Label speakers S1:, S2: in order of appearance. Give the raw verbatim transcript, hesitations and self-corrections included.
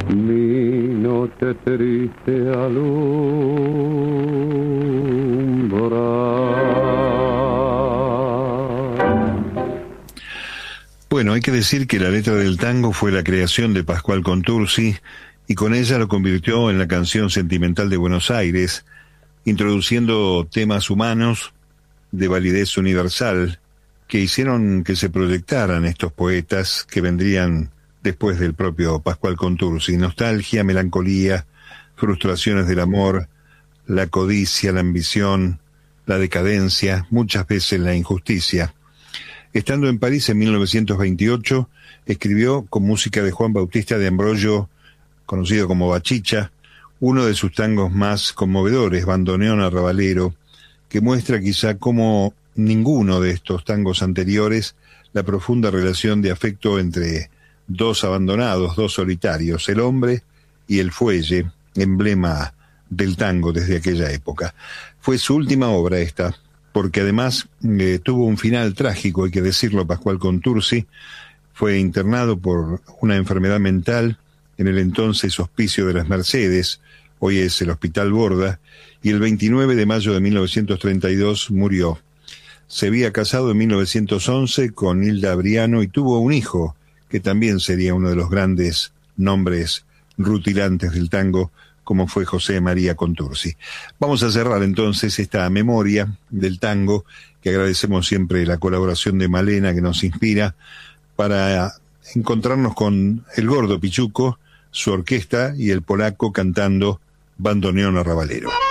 S1: mi noche triste alumbrar.
S2: Bueno, hay que decir que la letra del tango fue la creación de Pascual Contursi y con ella lo convirtió en la canción sentimental de Buenos Aires, introduciendo temas humanos de validez universal que hicieron que se proyectaran estos poetas que vendrían después del propio Pascual Contursi. Nostalgia, melancolía, frustraciones del amor, la codicia, la ambición, la decadencia, muchas veces la injusticia. Estando en París en mil novecientos veintiocho, escribió con música de Juan Bautista de Ambrogio, conocido como Bachicha, uno de sus tangos más conmovedores, Bandoneón Arrabalero, que muestra quizá como ninguno de estos tangos anteriores la profunda relación de afecto entre dos abandonados, dos solitarios, el hombre y el fuelle, emblema del tango desde aquella época. Fue su última obra esta, porque además eh, tuvo un final trágico, hay que decirlo. Pascual Contursi fue internado por una enfermedad mental en el entonces Hospicio de las Mercedes, hoy es el Hospital Borda, y el veintinueve de mayo de mil novecientos treinta y dos murió. Se había casado en mil novecientos once con Hilda Briano y tuvo un hijo, que también sería uno de los grandes nombres rutilantes del tango, como fue José María Contursi. Vamos a cerrar entonces esta memoria del tango, que agradecemos siempre la colaboración de Malena, que nos inspira, para encontrarnos con el Gordo Pichuco, su orquesta y el polaco cantando Bandoneón Arrabalero.